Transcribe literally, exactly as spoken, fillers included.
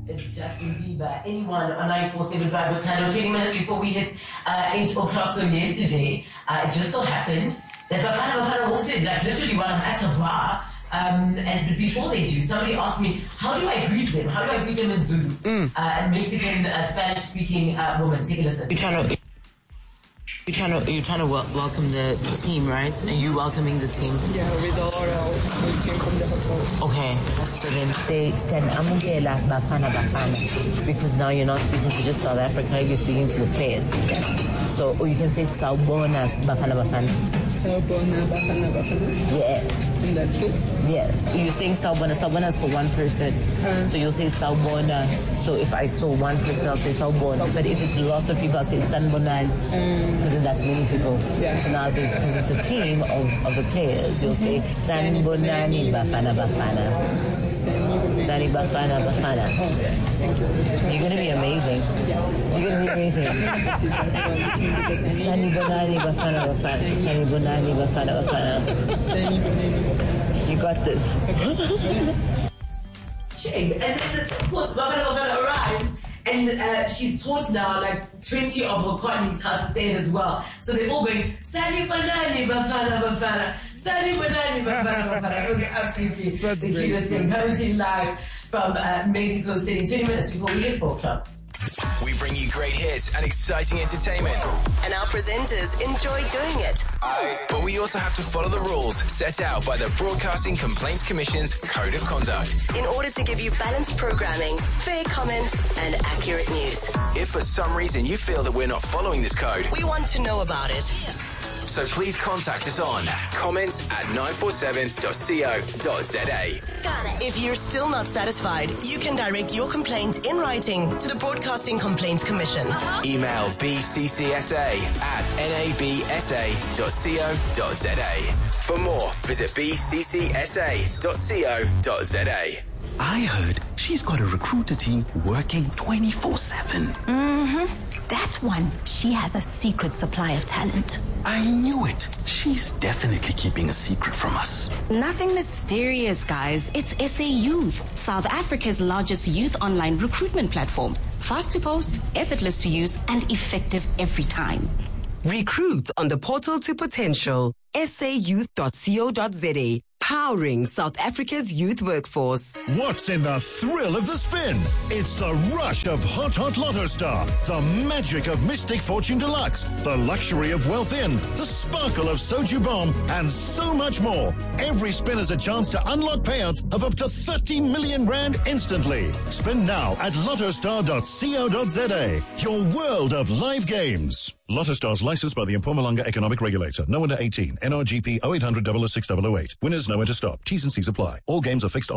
It's Justin Bieber. Anyone on nine four seven Drive with Tano. twenty minutes before we hit uh, eight o'clock. So yesterday, uh, it just so happened that Bafana Bafana walks in, like literally one of at a bar. Um, and before they do, somebody asked me, how do I greet them? How do I greet them in Zulu? Mm. Uh, and Mexican, uh, Spanish-speaking uh, woman. Take a listen. You're trying to, you're trying to, you're trying to wel- welcome the, the team, right? Are you welcoming the team? Yeah, with all our team from the hotel. Okay. So then say, send Amugela Bafana Bafana. Because now you're not speaking to just South Africa, you're speaking to the players. Yeah. So, or you can say Sawubona Bafana Bafana. Sawubona Bafana Bafana. Yes. And that's good? Yes. You're saying Sawubona. Sawubona is for one person. Uh, so you'll say Sawubona. So if I saw one person, I'll say Sawubona. But if it's lots of people, I'll say Sanbonani. Because then that's many people. Yeah. So now there's, because it's a team of, of the players, you'll say Sanbonani Bafana Bafana. Sanbonani Bafana Bafana. Okay. Thank you so much. You're going to be amazing. Yeah. You're going to be amazing. Sanbonani Bafana Bafana. Sanbonani Bafana Bafana. You got this. Shame. And then, of course, Bafana Bafana arrives, and uh, she's taught now like twenty of her colleagues how to say it as well. So they're all going, Sani Banani Bafana Bafana, Sani Banani Bafana Bafana. It was absolutely That's the cutest thing. Coming to you live from uh, Mexico City, twenty minutes before we hit four o'clock. We bring you great hits and exciting entertainment. And our presenters enjoy doing it. But we also have to follow the rules set out by the Broadcasting Complaints Commission's Code of Conduct. In order to give you balanced programming, fair comment, and accurate news. If for some reason you feel that we're not following this code, we want to know about it. So please contact us on comments at nine four seven dot co dot za. Got it. If you're still not satisfied, you can direct your complaint in writing to the Broadcasting Complaints Commission. Uh-huh. Email b c c s a at n a b s a dot co dot za. For more, visit b c c s a dot co dot za. I heard she's got a recruiter team working twenty-four seven. Mm-hmm. That one, she has a secret supply of talent. I knew it. She's definitely keeping a secret from us. Nothing mysterious, guys. It's S A Youth, South Africa's largest youth online recruitment platform. Fast to post, effortless to use, and effective every time. Recruit on the portal to potential. s a youth dot co dot za. Powering South Africa's youth workforce. What's in the thrill of the spin? It's the rush of Hot Hot Lotto Star, the magic of Mystic Fortune Deluxe, the luxury of Wealth In, the sparkle of Soju Bomb, and so much more. Every spin is a chance to unlock payouts of up to thirty million rand instantly. Spin now at lottostar dot co dot za. Your world of live games. Lotto Stars licensed by the Mpumalanga Economic Regulator. No under eighteen. N R G P oh eight hundred, double oh six, double oh eight. Winners nowhere to stop. T's and C's apply. All games are fixed on